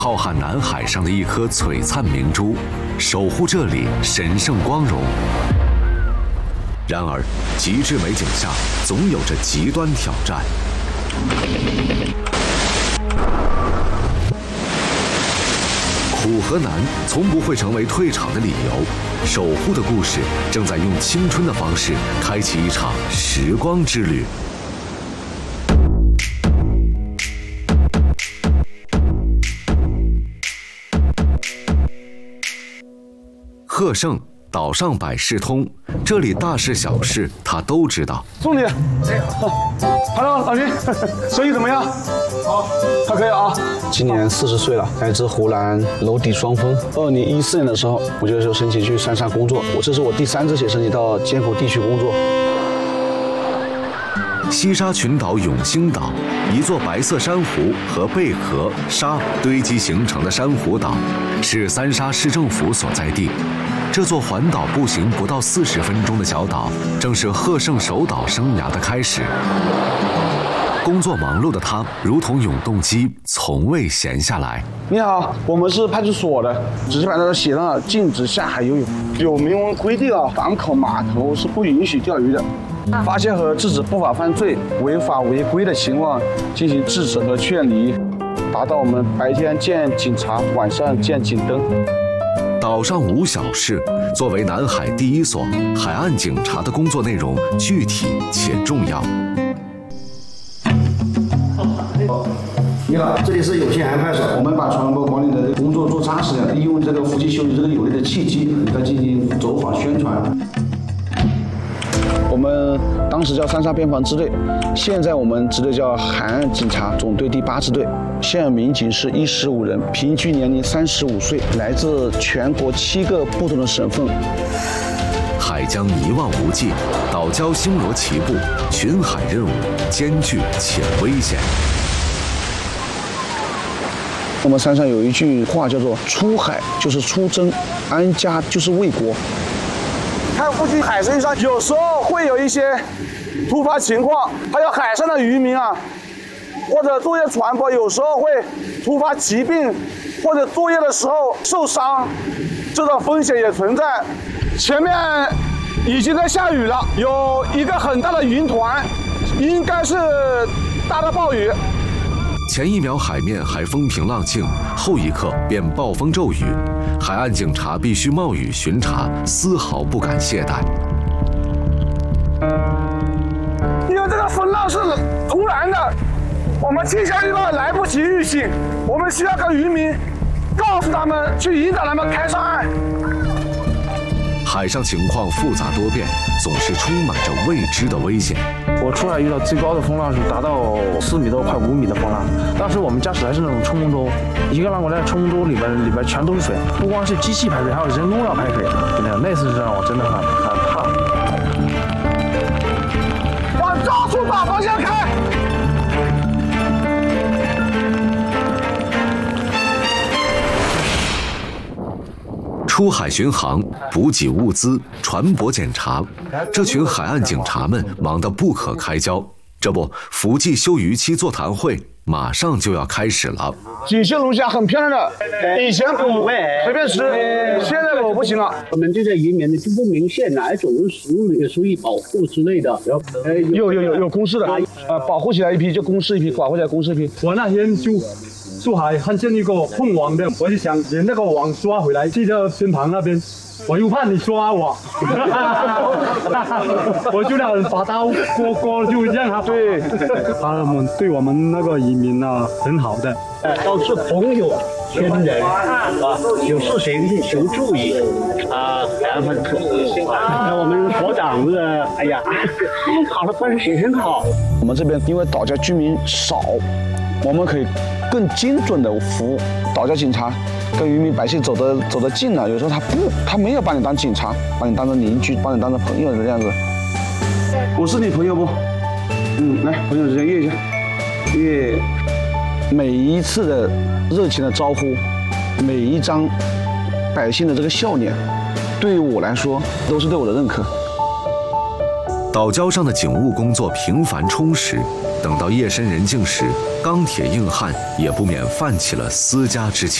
浩瀚南海上的一颗璀璨明珠，守护这里神圣光荣。然而，极致美景下总有着极端挑战。苦和难从不会成为退场的理由，守护的故事正在用青春的方式开启一场时光之旅。贺胜，岛上百事通，这里大事小事他都知道。 送你，Hello， 老徐，生意怎么样？好，还可以啊。今年40岁了，来自湖南娄底双峰。2014年的时候，我就申请去三沙工作。这是我第3次写申请到艰苦地区工作。 西沙群岛永兴岛，一座白色珊瑚和贝壳、沙堆积形成的珊瑚岛，是三沙市政府所在地。这座环岛步行不到40分钟的小岛，正是贺胜守岛生涯的开始。工作忙碌的他，如同永动机，从未闲下来。 你好，我们是派出所的，指示牌上写上了禁止下海游泳，有明文规定啊，港口码头是不允许钓鱼的。发现和制止不法犯罪、违法违规的情况，进行制止和劝离，达到我们白天见警察，晚上见警灯。 岛上无小事，作为南海第1所，海岸警察的工作内容具体且重要。 你好，这里是有限海派出所，我们把船舶管理的工作做扎实了，利用这个夫妻休息这个有利的契机，来进行走访宣传。我们当时叫三沙边防支队，现在我们支队叫海岸警察总队第8支队。现有民警是15人，平均年龄35岁，来自全国7个不同的省份。 海疆一望无际，岛礁星罗棋布，巡海任务艰巨且危险。 我们山上有一句话叫做“出海就是出征，安家就是为国”。看附近海参上有时候会有一些突发情况，还有海上的渔民啊，或者作业船舶有时候会突发疾病，或者作业的时候受伤，这种风险也存在。前面已经在下雨了，有一个很大的云团，应该是大的暴雨。 前一秒海面还风平浪静，后一刻便暴风骤雨，海岸警察必须冒雨巡查，丝毫不敢懈怠。 因为这个风浪是突然的，我们气象预报来不及预警，我们需要跟渔民告诉他们，去引导他们开上岸。 海上情况复杂多变，总是充满着未知的危险。 我出海遇到最高的风浪是达到4米多，快5米的风浪。当时我们驾驶的是那种冲锋舟，一个浪过来，冲锋舟里边全都是水，不光是机器排水，还有人工要排水。那次是让我真的很怕。 往高速大方向开。 出海巡航、补给物资、船舶检查，这群海岸警察们忙得不可开交。这不，福记休渔期座谈会马上就要开始了。锦绣龙虾很漂亮的，以前捕随便吃，现在我不行了。 我们这些渔民呢就不明显哪一种食物也属于保护之类的。 有公示的，保护起来一批就公示一批，保护起来公示一批。 我那天就出海看见一个碰网的，我就想连那个网抓回来，记到身旁那边。我又怕你抓我，我就让人把刀过就让他对，他们对我们那个渔民啊很好的， 都是朋友亲人啊，有事情求助于啊，然后我们所长哎呀，好的关系很好。 我们这边因为岛家居民少，我们可以更精准的服务岛家警察。跟渔民百姓走得近了，有时候他没有把你当警察，把你当成邻居，把你当成朋友的这样子。我是你朋友不？来，朋友之间约一下，约。每一次的热情的招呼，每一张百姓的这个笑脸，对于我来说都是对我的认可。 岛礁上的警务工作平凡充实，等到夜深人静时，钢铁硬汉也不免泛起了思家之情。